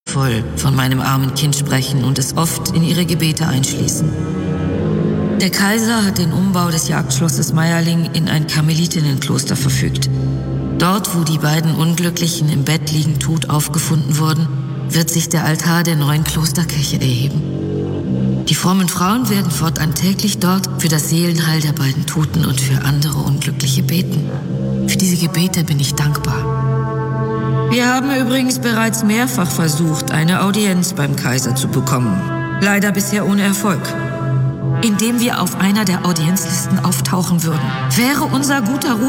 voll von meinem armen Kind sprechen und es oft in ihre Gebete einschließen. Der Kaiser hat den Umbau des Jagdschlosses Mayerling in ein Karmelitinnenkloster verfügt. Dort, wo die beiden Unglücklichen im Bett liegend tot aufgefunden wurden, wird sich der Altar der neuen Klosterkirche erheben. Die frommen Frauen werden fortan täglich dort für das Seelenheil der beiden Toten und für andere Unglückliche beten. Für diese Gebete bin ich dankbar. Wir haben übrigens bereits mehrfach versucht, eine Audienz beim Kaiser zu bekommen. Leider bisher ohne Erfolg. Indem wir auf einer der Audienzlisten auftauchen würden, wäre unser guter Ruf